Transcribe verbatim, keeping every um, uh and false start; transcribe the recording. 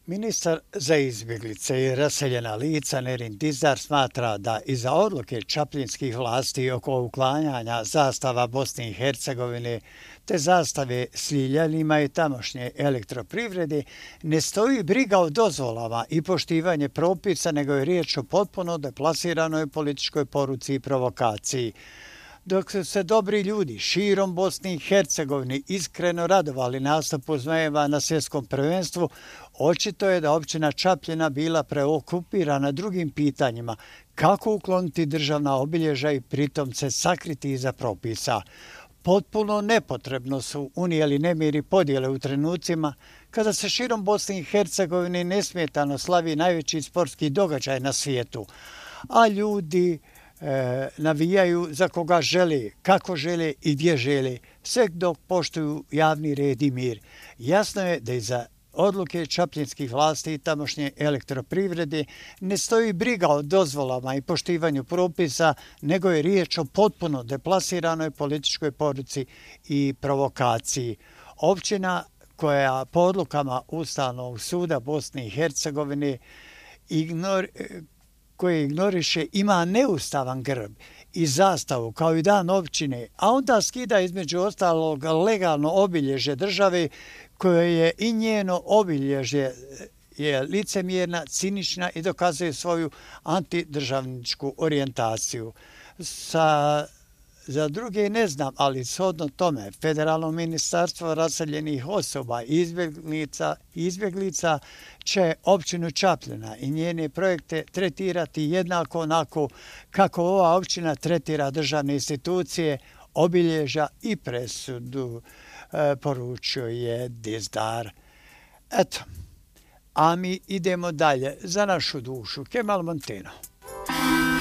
Ministar za izbjeglice i raseljena lica Nerin Dizar smatra da iza odluke čapljinskih vlasti oko uklanjanja zastava Bosne i Hercegovine te zastave s ljiljanima i tamošnje elektroprivrede ne stoji briga o dozvolama i poštivanje propisa, nego je riječ o potpuno deplasiranoj političkoj poruci i provokaciji. Dok su se dobri ljudi širom Bosne i Hercegovine iskreno radovali nastupu Zmajeva na svjetskom prvenstvu, očito je da općina Čapljina bila preokupirana drugim pitanjima kako ukloniti državna obilježja i pritom se sakriti iza propisa. Potpuno nepotrebno su unijeli nemiri podjele u trenucima kada se širom Bosne i Hercegovine nesmetano slavi najveći sportski događaj na svijetu, a ljudi E, navijaju za koga žele, kako žele i gdje žele, sve dok poštuju javni red i mir. Jasno je da iza odluke čapljinskih vlasti i tamošnje elektroprivrede ne stoji briga o dozvolama i poštivanju propisa, nego je riječ o potpuno deplasiranoj političkoj poruci i provokaciji. Općina koja po odlukama Ustavnog suda Bosne i Hercegovine ignor koje ignoriše ima neustavan grb i zastavu kao i dan općine, a onda skida između ostalog legalno obilježje države koje je i njeno obilježje je licemjerna, cinična i dokazuje svoju antidržavničku orijentaciju. Sa Za druge ne znam, ali shodno tome Federalno ministarstvo raseljenih osoba i izbjeglica, izbjeglica će općinu Čapljina i njene projekte tretirati jednako onako kako ova općina tretira državne institucije, obilježja i presudu, e, poručio je Dizdar. Eto, a mi idemo dalje za našu dušu. Kemal Monteno.